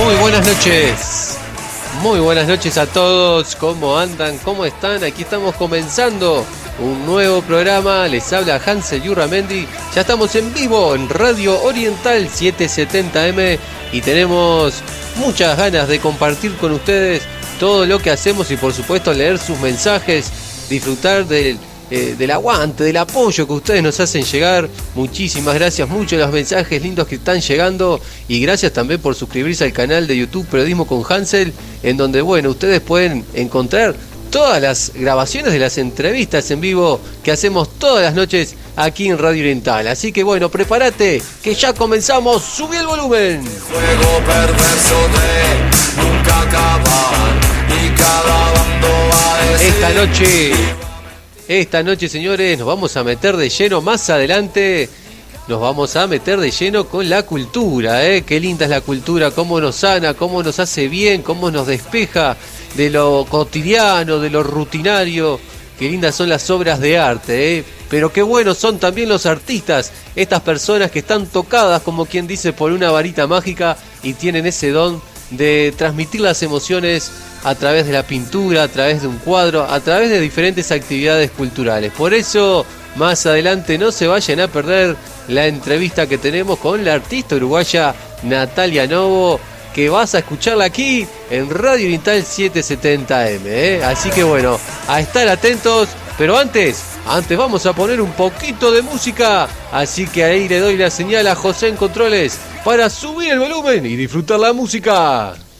Muy buenas noches. Muy buenas noches a todos. ¿Cómo andan? ¿Cómo están? Aquí estamos comenzando un nuevo programa. Les habla Hansel Yurramendi. Ya estamos en vivo en Radio Oriental 770M y tenemos muchas ganas de compartir con ustedes todo lo que hacemos y por supuesto leer sus mensajes, disfrutar del aguante, del apoyo que ustedes nos hacen llegar. Muchísimas gracias, muchos de los mensajes lindos que están llegando y gracias también por suscribirse al canal de YouTube Periodismo con Hansel, en donde ustedes pueden encontrar todas las grabaciones de las entrevistas en vivo que hacemos todas las noches aquí en Radio Oriental. Así que prepárate que ya comenzamos. ¡Subí el volumen! Juego perverso de nunca acabar y cada bando va a decir... Esta noche, señores, nos vamos a meter de lleno más adelante. Nos vamos a meter de lleno con la cultura, ¿eh? Qué linda es la cultura, cómo nos sana, cómo nos hace bien, cómo nos despeja de lo cotidiano, de lo rutinario. Qué lindas son las obras de arte, ¿eh? Pero qué buenos son también los artistas, estas personas que están tocadas, como quien dice, por una varita mágica y tienen ese don de transmitir las emociones a través de la pintura, a través de un cuadro, a través de diferentes actividades culturales. Por eso, más adelante no se vayan a perder la entrevista que tenemos con la artista uruguaya Natalia Novo, que vas a escucharla aquí en Radio Oriental 770M, ¿eh? Así que a estar atentos, pero antes vamos a poner un poquito de música, así que ahí le doy la señal a José en Controles para subir el volumen y disfrutar la música.